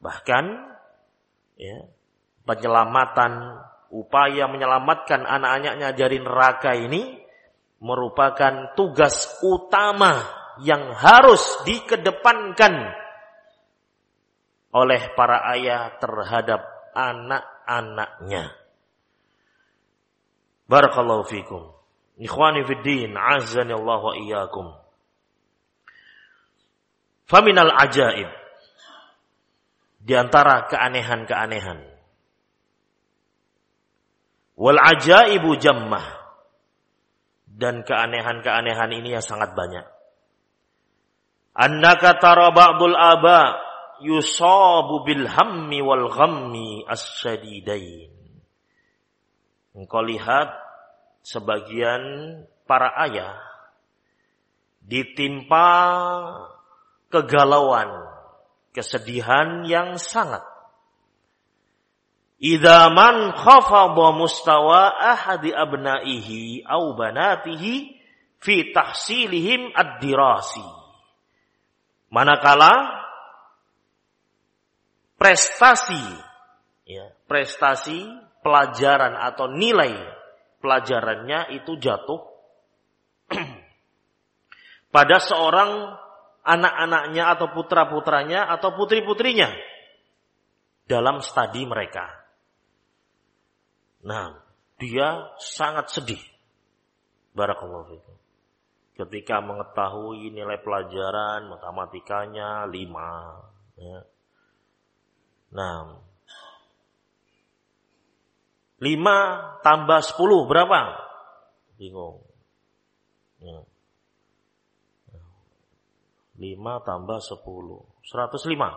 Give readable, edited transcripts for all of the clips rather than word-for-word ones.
Bahkan ya, upaya menyelamatkan anak-anaknya dari neraka ini merupakan tugas utama yang harus dikedepankan oleh para ayah terhadap anak-anaknya. Barakallahu fikum. Ikhwani fid din, azani Allah wa iyyakum. Faminal ajaib, di antara keanehan-keanehan. Wal ajaibu jammah, dan keanehan-keanehan ini yang sangat banyak. Annaka tara ba'dul aba yusabu bil hammi wal ghammi as-shadidain. Engkau lihat sebagian para ayah ditimpa kegalauan, kesedihan yang sangat. Idza man khafadha mustawa ahadi abnaihi aw banatihi fi tahsilihim ad-dirasi. Manakala prestasi pelajaran atau nilai pelajarannya itu jatuh pada seorang anak-anaknya atau putra-putranya atau putri-putrinya dalam studi mereka. Nah, dia sangat sedih. Barakallahu fikum. Ketika mengetahui nilai pelajaran matematikanya 5. Ya. Nah, 5 tambah 10 berapa? Bingung. Ya. 5 tambah 10. 105.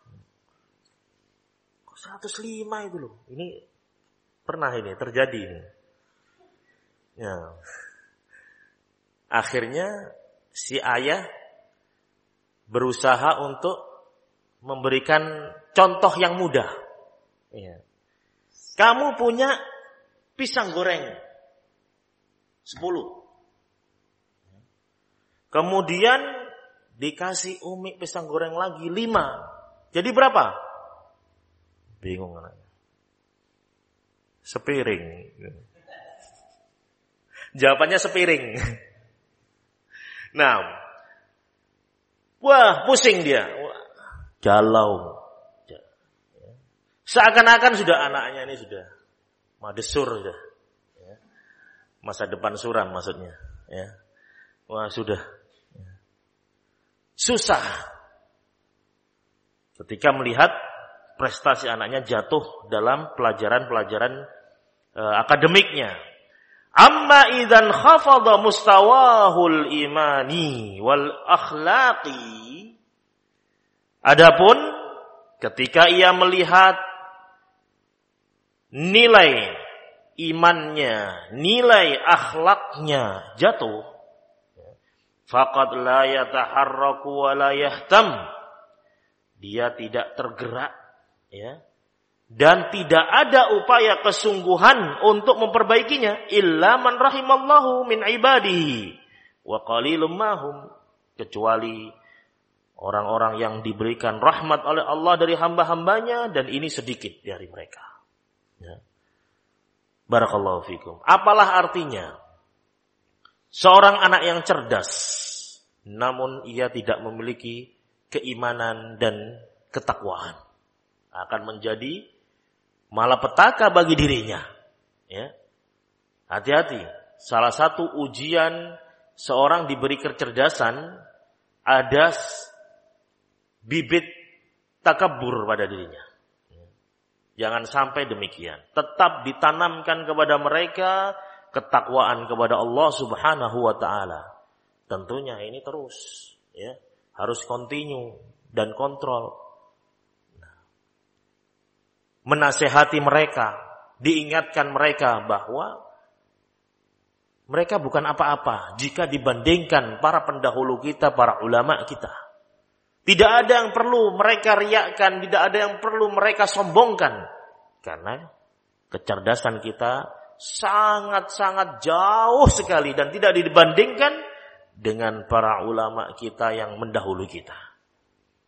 105 itu loh. Ini pernah ini terjadi ini. Ya. Akhirnya si ayah berusaha untuk memberikan contoh yang mudah. Ya. Kamu punya pisang goreng 10. Kemudian dikasih Umi pisang goreng lagi 5. Jadi berapa? Bingung anaknya. Sepiring. Jawabannya sepiring. Nah, wah pusing dia. Galau. Seakan-akan sudah anaknya ini sudah madesur sudah. Masa depan suram maksudnya. Ya. Wah sudah. Susah ketika melihat prestasi anaknya jatuh dalam pelajaran-pelajaran akademiknya. Amma idzan khafadha mustawahul imani wal akhlaqi. Adapun ketika ia melihat nilai imannya, nilai akhlaknya jatuh, faqad la yataharraku wa la yahtam. Dia tidak tergerak, ya. Dan tidak ada upaya kesungguhan untuk memperbaikinya illa man rahimallahu min ibadihi wa qalilum mahum, kecuali orang-orang yang diberikan rahmat oleh Allah dari hamba-hambanya, dan ini sedikit dari mereka. Ya. Barakallahu fikum. Apalah artinya seorang anak yang cerdas namun ia tidak memiliki keimanan dan ketakwaan, akan menjadi malapetaka bagi dirinya. Ya. Hati-hati. Salah satu ujian seorang diberi kecerdasan, ada bibit takabur pada dirinya. Jangan sampai demikian. Tetap ditanamkan kepada mereka ketakwaan kepada Allah Subhanahu wa taala. Tentunya ini terus, ya, harus continue dan kontrol. Menasehati mereka, diingatkan mereka bahwa mereka bukan apa-apa jika dibandingkan para pendahulu kita, para ulama kita. Tidak ada yang perlu mereka riakkan, tidak ada yang perlu mereka sombongkan. Karena kecerdasan kita sangat-sangat jauh sekali dan tidak dibandingkan dengan para ulama kita yang mendahului kita.